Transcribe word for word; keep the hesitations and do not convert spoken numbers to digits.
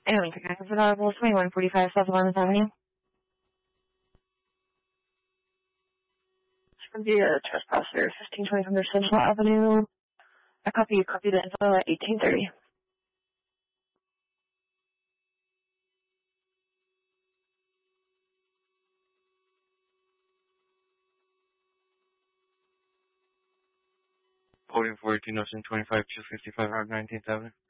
Anyone can I for the twenty-one forty-five South Lawrence Avenue? It's going to be a trespasser, fifteen twenty-five Central Avenue. I copy you, copy the info at eighteen thirty. Podium four eighteen, Ocean twenty-five, two fifty-five, nineteenth Avenue.